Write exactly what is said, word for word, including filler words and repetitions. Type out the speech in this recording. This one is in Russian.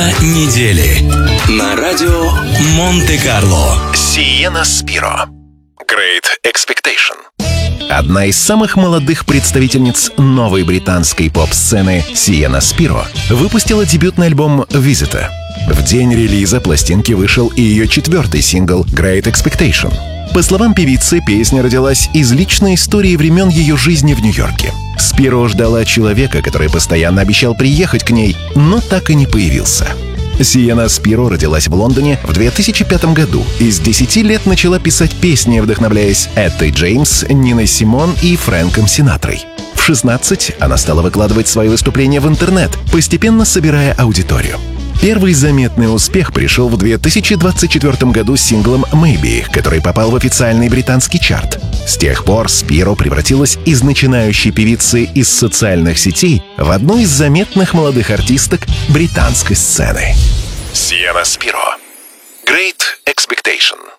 недели на радио Монте-Карло. Сиена Спиро. Great Expectation. Одна из самых молодых представительниц новой британской поп-сцены Сиена Спиро выпустила дебютный альбом «Visitor». В день релиза пластинки вышел и ее четвертый сингл «Great Expectation». По словам певицы, песня родилась из личной истории времен ее жизни в Нью-Йорке. Спиро ждала человека, который постоянно обещал приехать к ней, но так и не появился. Сиена Спиро родилась в Лондоне в две тысячи пятом году и с десяти лет начала писать песни, вдохновляясь Эттой Джеймс, Ниной Симон и Фрэнком Синатрой. В шестнадцать она стала выкладывать свои выступления в интернет, постепенно собирая аудиторию. Первый заметный успех пришел в две тысячи двадцать четвёртом году с синглом «Maybe», который попал в официальный британский чарт. С тех пор Спиро превратилась из начинающей певицы из социальных сетей в одну из заметных молодых артисток британской сцены. Сиена Спиро. Great Expectation.